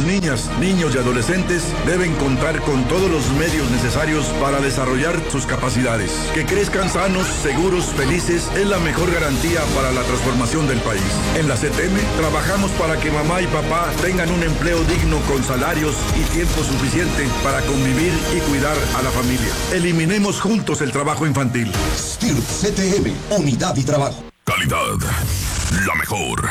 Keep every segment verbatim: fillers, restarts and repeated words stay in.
niñas, niños y adolescentes deben contar con todos los medios necesarios para desarrollar sus capacidades. Que crezcan sanos, seguros, felices es la mejor garantía para la transformación del país. En la C T M trabajamos para que mamá y papá tengan un empleo digno con salarios y tiempo suficiente para convivir y cuidar a la familia. Eliminemos juntos el trabajo infantil. S T I R P C T M, unidad y trabajo. Calidad, la mejor.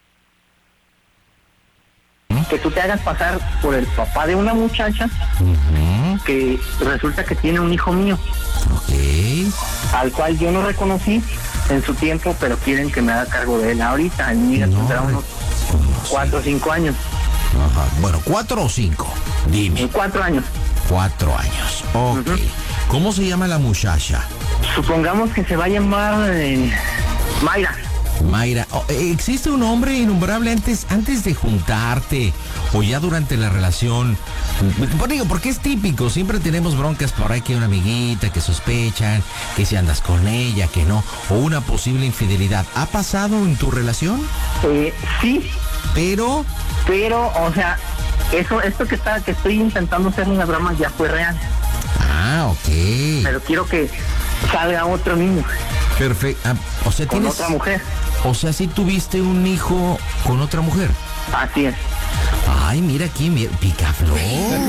Que tú te hagas pasar por el papá de una muchacha uh-huh. que resulta que tiene un hijo mío, okay. al cual yo no reconocí en su tiempo, pero quieren que me haga cargo de él ahorita. El niño no, tendrá unos cuatro o cinco años. Ajá. Bueno, ¿cuatro o cinco? Dime. Cuatro años. Cuatro años, ok. Uh-huh. ¿Cómo se llama la muchacha? Supongamos que se va a llamar eh, Mayra. Mayra, oh, ¿existe un hombre innombrable antes, antes de juntarte o ya durante la relación? Pues digo, porque es típico, siempre tenemos broncas por ahí que una amiguita, que sospechan, que si andas con ella, que no, o una posible infidelidad. ¿Ha pasado en tu relación? Eh, sí. Pero... Pero, o sea, eso, esto que está, que estoy intentando hacer una broma ya fue real. Ah, ok. Pero quiero que salga otro niño. Perfecto. Ah, o sea, con tienes... otra mujer. O sea, si tuviste un hijo con otra mujer. Así es. Ay, mira aquí, mira, picaflor.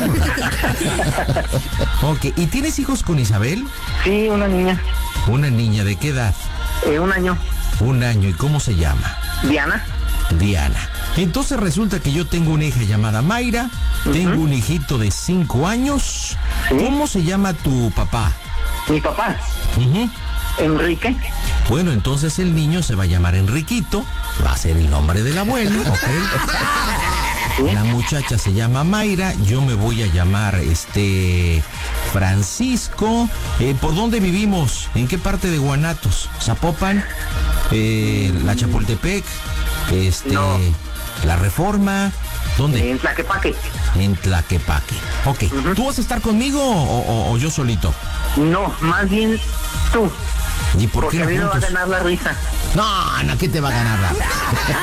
Ok, ¿y tienes hijos con Isabel? Sí, una niña. ¿Una niña de qué edad? Eh, un año. Un año, ¿y cómo se llama? Diana. Diana. Entonces resulta que yo tengo una hija llamada Mayra, uh-huh. tengo un hijito de cinco años. ¿Sí? ¿Cómo se llama tu papá? Mi papá. Uh-huh. Enrique. Bueno, entonces el niño se va a llamar Enriquito, va a ser el nombre del abuelo, ¿ok? ¿Sí? La muchacha se llama Mayra, yo me voy a llamar este Francisco. Eh, ¿Por dónde vivimos? ¿En qué parte de Guanatos? ¿Zapopan? Eh, ¿La Chapultepec? Este, no. ¿La Reforma? ¿Dónde? En Tlaquepaque. En Tlaquepaque. Ok. Uh-huh. ¿Tú vas a estar conmigo o, o, o yo solito? No, más bien tú. ¿Y por Porque qué a mí me va a ganar la risa. No, no, ¿qué te va a ganar la risa?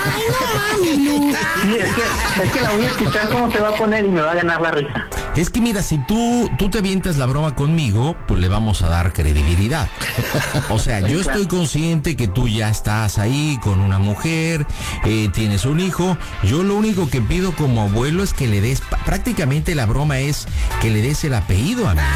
Sí, es que, es que la voy a escuchar cómo se va a poner y me va a ganar la risa. Es que mira, si tú, tú te avientas la broma conmigo, pues le vamos a dar credibilidad. O sea, yo estoy consciente que tú ya estás ahí con una mujer, eh, tienes un hijo. Yo lo único que pido como abuelo es que le des, prácticamente la broma es que le des el apellido a mí.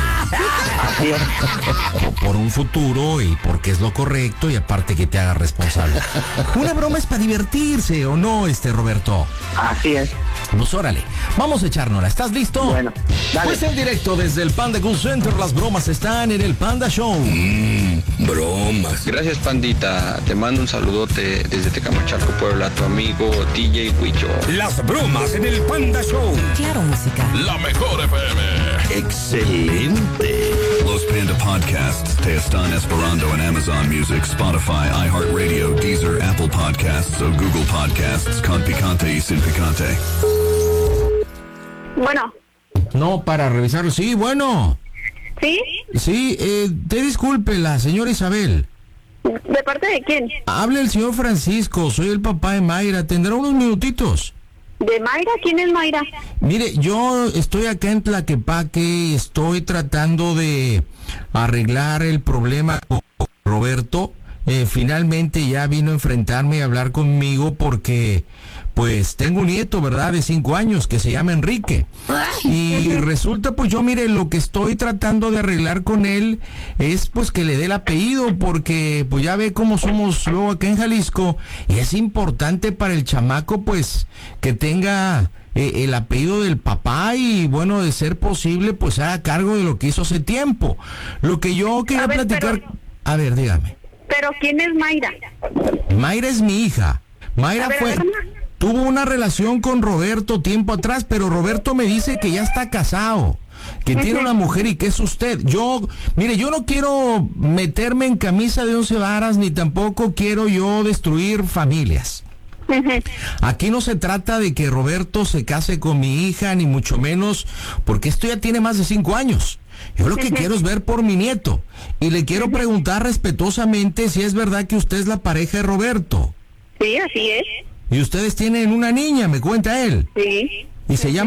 Por un futuro y porque es lo correcto y aparte que te haga responsable. Una broma es para divertirse, ¿o no, este Roberto? Así es. Pues órale, vamos a echárnosla. ¿Estás listo? Bueno, dale. Pues en directo desde el Panda Cool Center, las bromas están en el Panda Show. Mmm, bromas. Gracias, Pandita. Te mando un saludote desde Tecamachalco, Puebla, tu amigo D J Huicho. Las bromas en el Panda Show. Claro, música. La mejor F M. Excelente. Los Panda Podcasts están Esperando en Amazon Music, Spotify, iHeartRadio, Deezer, Apple Podcasts o Google Podcasts con picante y sin picante. Bueno. No, para revisarlo. Sí, bueno. ¿Sí? Sí, eh, te disculpe, la señora Isabel. ¿De parte de quién? Habla el señor Francisco, soy el papá de Mayra. ¿Tendrá unos minutitos? ¿De Mayra? ¿Quién es Mayra? Mire, yo estoy acá en Tlaquepaque y estoy tratando de arreglar el problema con Roberto. Eh, finalmente ya vino a enfrentarme y a hablar conmigo porque, pues, tengo un nieto, ¿verdad?, de cinco años que se llama Enrique. Y resulta, pues, yo, mire, lo que estoy tratando de arreglar con él es, pues, que le dé el apellido porque, pues, ya ve cómo somos luego acá en Jalisco y es importante para el chamaco, pues, que tenga eh, el apellido del papá y, bueno, de ser posible, pues, haga cargo de lo que hizo hace tiempo. Lo que yo quería a ver, platicar... Pero... A ver, dígame. ¿Pero quién es Mayra? Mayra es mi hija. Mayra ver, fue... Tuvo una relación con Roberto tiempo atrás, pero Roberto me dice que ya está casado, que uh-huh. tiene una mujer y que es usted. Yo, mire, yo no quiero meterme en camisa de once varas, ni tampoco quiero yo destruir familias. Uh-huh. Aquí no se trata de que Roberto se case con mi hija, ni mucho menos, porque esto ya tiene más de cinco años. Yo lo que uh-huh. quiero es ver por mi nieto. Y le quiero uh-huh. preguntar respetuosamente si es verdad que usted es la pareja de Roberto. Sí, así es. Y ustedes tienen una niña, me cuenta él. Sí. Y se llama